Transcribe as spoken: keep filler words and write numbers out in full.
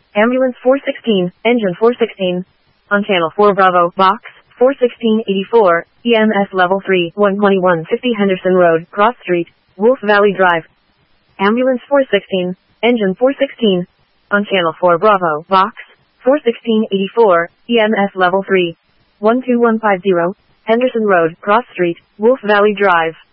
Ambulance four sixteen, engine four sixteen. On channel four Bravo, box, four sixteen eighty-four, E M S level three, one twenty-one fifty Henderson Road, Cross Street, Wolf Valley Drive. Ambulance four sixteen, engine four sixteen. On channel four Bravo, box, four sixteen eighty-four, E M S level three, one two one five zero, Henderson Road, Cross Street, Wolf Valley Drive.